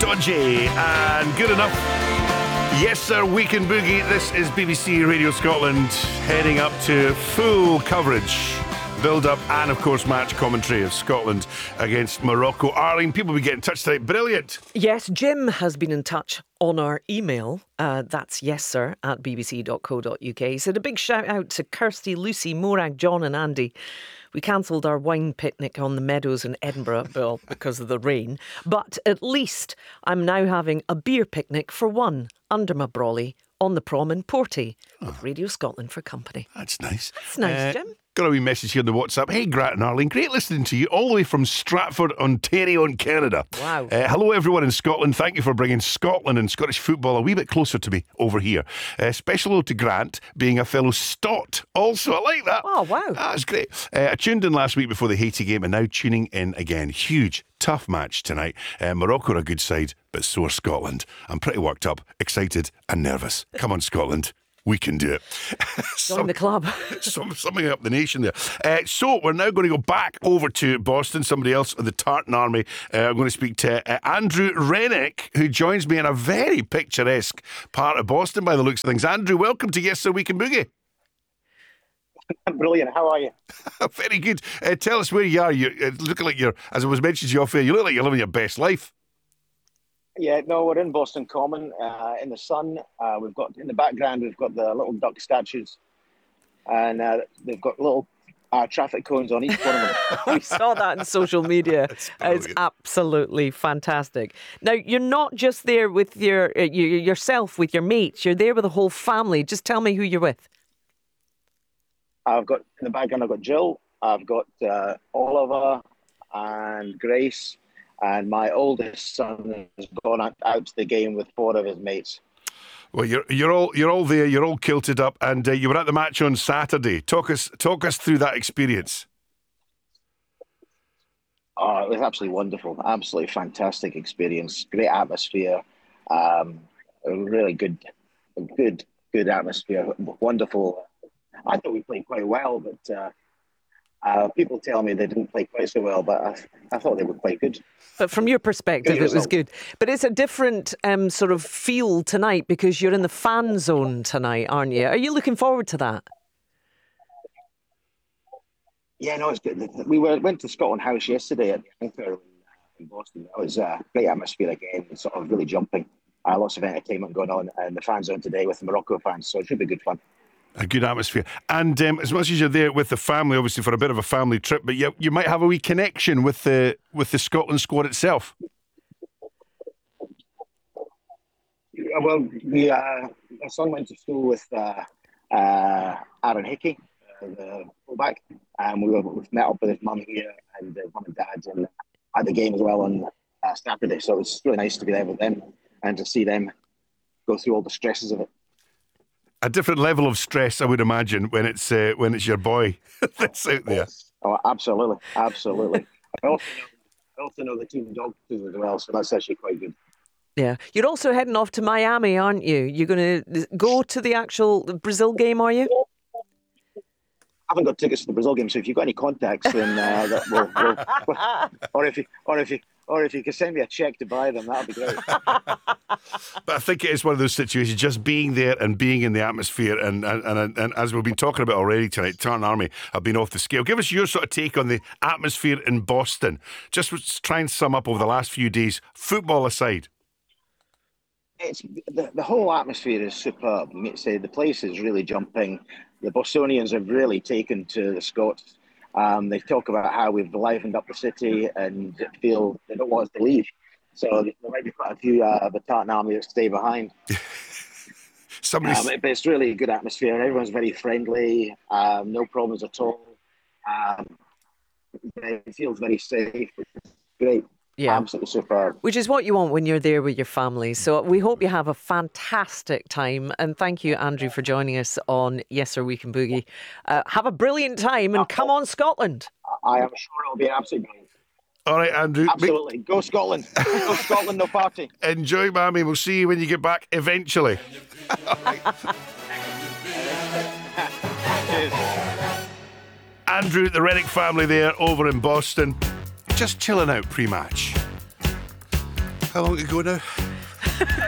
Dodgy and Good Enough. Yes, sir, Weekend Boogie. This is BBC Radio Scotland heading up to full coverage, build-up and, of course, match commentary of Scotland against Morocco. Arlene, people will be getting in touch tonight. Brilliant. Yes, Jim has been in touch on our email. That's yessir@bbc.co.uk. He said a big shout out to Kirsty, Lucy, Morag, John and Andy. We cancelled our wine picnic on the meadows in Edinburgh, well, because of the rain. But at least I'm now having a beer picnic for one under my brolly on the prom in Porty with Radio Scotland for company. That's nice. That's nice, Jim. Got a wee message here on the WhatsApp. Hey, Grat and Arlene, great listening to you all the way from Stratford, Ontario in Canada. Wow. Hello everyone in Scotland. Thank you for bringing Scotland and Scottish football a wee bit closer to me over here. Special hello to Grant, being a fellow Stot. Also, I like that. Oh, wow. That's great. I tuned in last week before the Haiti game and now tuning in again. Huge, tough match tonight. Morocco are a good side, but so are Scotland. I'm pretty worked up, excited and nervous. Come on, Scotland. We can do it. Join the club. Summing up the nation there. So we're now going to go back over to Boston. Somebody else of the Tartan Army. I'm going to speak to Andrew Rennick, who joins me in a very picturesque part of Boston by the looks of things. Andrew, welcome to Yes Sir We Can Boogie. Brilliant. How are you? Very good. Tell us where you are. You look like you're, as I was mentioned to you off air, you look like you're living your best life. Yeah, no, we're in Boston Common in the sun. We've got in the background, we've got the little duck statues, and they've got little traffic cones on each one of them. We saw that on social media. It's absolutely fantastic. Now, you're not just there with yourself, with your mates. You're there with the whole family. Just tell me who you're with. I've got in the background, I've got Jill, I've got Oliver and Grace. And my oldest son has gone out to the game with 4 of his mates. Well, you're all there. You're all kilted up, and you were at the match on Saturday. Talk us through that experience. Oh, it was absolutely wonderful, absolutely fantastic experience. Great atmosphere, a really good atmosphere. Wonderful. I thought we played quite well, but people tell me they didn't play quite so well, but I thought they were quite good. But from your perspective, it was good. But it's a different sort of feel tonight because you're in the fan zone tonight, aren't you? Are you looking forward to that? Yeah, no, it's good. We went to Scotland House yesterday at the Anchor in Boston. It was a great atmosphere again, sort of really jumping. Lots of entertainment going on in the fan zone today with the Morocco fans, so it should be good fun. A good atmosphere. And as much as you're there with the family, obviously for a bit of a family trip, but you might have a wee connection with the Scotland squad itself. Well, my son went to school with Aaron Hickey, the fullback, and we've met up with his mum here and his mum and dad and at the game as well on Saturday. So it's really nice to be there with them and to see them go through all the stresses of it. A different level of stress, I would imagine, when it's your boy that's out there. Oh, absolutely. I also know the team dog too as well, so that's actually quite good. Yeah. You're also heading off to Miami, aren't you? You're going to go to the actual Brazil game, are you? I haven't got tickets to the Brazil game, so if you've got any contacts, then or if you can send me a check to buy them, that'd be great. But I think it is one of those situations, just being there and being in the atmosphere, and as we've been talking about already tonight, Tartan Army have been off the scale. Give us your sort of take on the atmosphere in Boston. Just try and sum up over the last few days, football aside. It's the whole atmosphere is superb. The place is really jumping. The Bostonians have really taken to the Scots. They talk about how we've livened up the city and feel they don't want us to leave. So there might be quite a few of the Tartan Army that stay behind. But it's really a good atmosphere. Everyone's very friendly. No problems at all. It feels very safe. It's great. Yeah. Absolutely superb. Which is what you want when you're there with your family. So we hope you have a fantastic time. And thank you, Andrew, for joining us on Yes Sir We Can Boogie. Have a brilliant time and come on, Scotland. I am sure it'll be absolutely brilliant. All right, Andrew. Absolutely. Go Scotland. Go Scotland, no party. Enjoy, Miami. We'll see you when you get back eventually. Andrew, the Rennick family there over in Boston. Just chilling out pre-match. How long ago now?